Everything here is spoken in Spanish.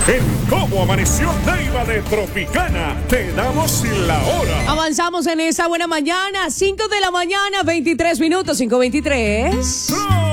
En Cómo Amaneció Neiva de Tropicana, te damos la hora. Avanzamos en esa buena mañana, 5 de la mañana, 23 minutos, 5:23.